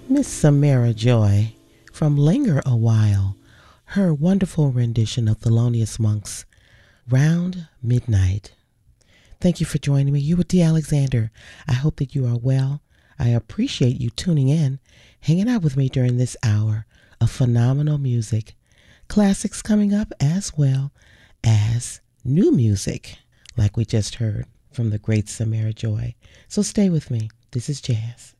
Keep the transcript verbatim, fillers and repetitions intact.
Miss Samara Joy from Linger a While, her wonderful rendition of Thelonious Monk's Round Midnight. Thank you for joining me. You were D. Alexander. I hope that you are well. I appreciate you tuning in, hanging out with me during this hour of phenomenal music. Classics coming up as well as new music, like we just heard from the great Samara Joy. So stay with me. This is Jazz.